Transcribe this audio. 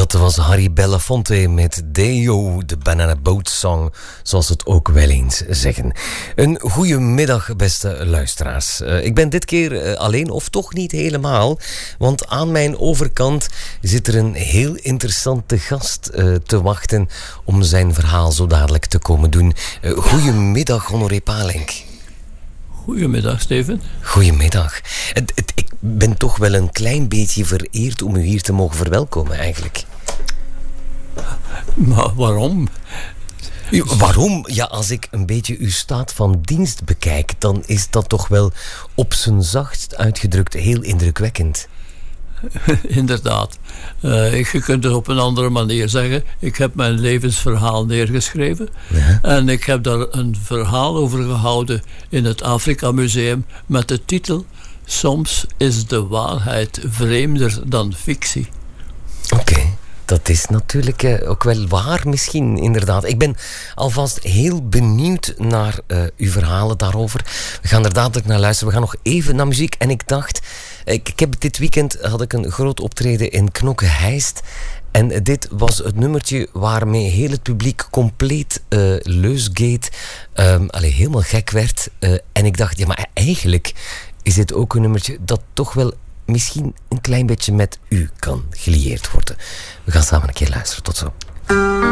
Dat was Harry Belafonte met Deo, de Banana Boat Song, zoals ze het ook wel eens zeggen. Een goede middag, beste luisteraars. Ik ben dit keer alleen, of toch niet helemaal, want aan mijn overkant zit er een heel interessante gast te wachten om zijn verhaal zo dadelijk te komen doen. Goedemiddag, Honoré Palink. Goedemiddag, Steven. Goedemiddag. Ik ben toch wel een klein beetje vereerd om u hier te mogen verwelkomen, eigenlijk. Maar waarom? Waarom? Ja, als ik een beetje uw staat van dienst bekijk, dan is dat toch wel op zijn zachtst uitgedrukt heel indrukwekkend. Inderdaad. Je kunt het op een andere manier zeggen. Ik heb mijn levensverhaal neergeschreven. Ja. En ik heb daar een verhaal over gehouden in het Afrika Museum met de titel Soms is de waarheid vreemder dan fictie. Oké. Dat is natuurlijk ook wel waar misschien, inderdaad. Ik ben alvast heel benieuwd naar uw verhalen daarover. We gaan er dadelijk naar luisteren. We gaan nog even naar muziek. En ik dacht, dit weekend had ik een groot optreden in Knokke-Heist. En dit was het nummertje waarmee heel het publiek compleet leusgate, helemaal gek werd. En ik dacht, ja, maar eigenlijk is dit ook een nummertje dat toch wel misschien een klein beetje met u kan gelieerd worden. We gaan samen een keer luisteren. Tot zo.